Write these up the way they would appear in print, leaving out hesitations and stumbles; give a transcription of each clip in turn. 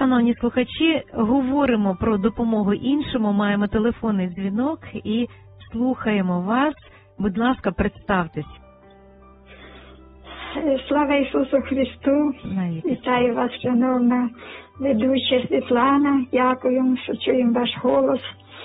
шановні слухачі, говоримо про допомогу іншому, маємо телефонний дзвінок і слухаємо вас. Будь ласка, представтесь. Слава Ісусу Христу! Вітаю вас, шановна ведуча Світлана. Дякую, що чуємо ваш голос.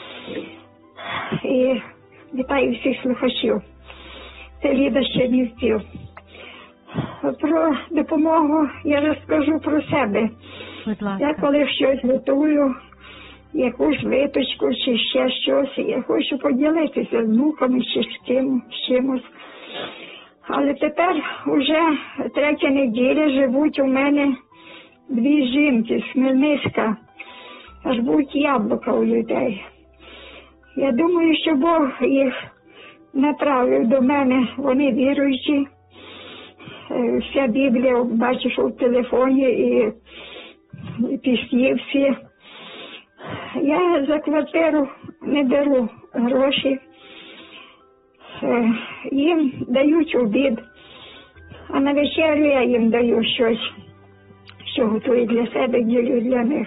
І вітаю всіх слухачів. Це Ліда з Чернівців. Про допомогу я розкажу про себе. Будь ласка. Я коли щось готую, якусь випічку чи ще щось, я хочу поділитися з внуками чи з чимось. Але тепер уже третя неділя живуть у мене дві жінки з Хмельницька. Аж будуть яблука у людей. Я думаю, що Бог їх направив до мене, вони віруючі. Вся Біблія, бачиш, у телефоні і пісні всі. Я за квартиру не беру гроші. Їм дають обід, а на вечерю я їм даю щось, що готую для себе, ділю для них.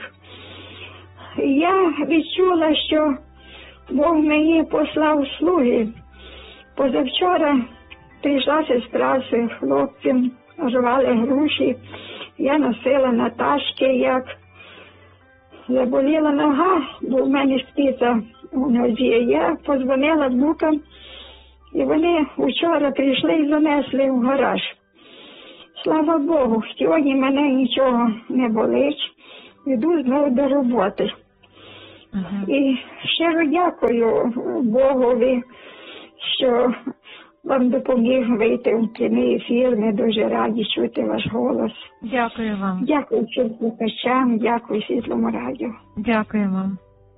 Я відчула, що Бог мені послав слуги. Позавчора прийшла сестра з хлопцем, рвали груші. Я носила на ташки, як заболіла нога, бо в мене спіца у нозі. Я подзвонила внукам, і вони вчора прийшли і занесли в гараж. Слава Богу, сьогодні мене нічого не болить, йду знову до роботи. І щиро дякую Богові, що вам допоміг вийти в прямий ефір. Ми дуже раді чути ваш голос. Дякую вам. Дякую всім слухачам, дякую Світлому радіо. Дякую вам.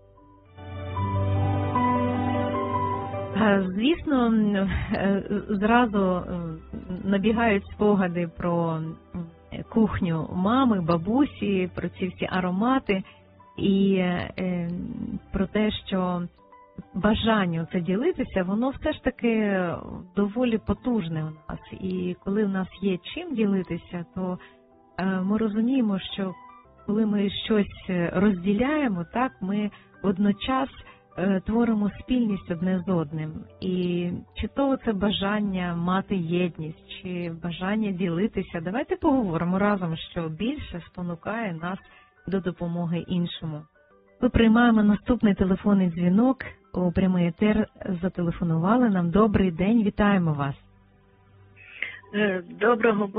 Звісно, зразу набігають спогади про кухню мами, бабусі, про ці всі аромати і про те, що бажання це ділитися, воно все ж таки доволі потужне у нас. І коли в нас є чим ділитися, то ми розуміємо, що коли ми щось розділяємо, так, ми водночас творимо спільність одне з одним. І чи то це бажання мати єдність, чи бажання ділитися. Давайте поговоримо разом, що більше спонукає нас до допомоги іншому. Ми приймаємо наступний телефонний дзвінок. У прямий етер зателефонували нам. Добрий день, вітаємо вас. Доброго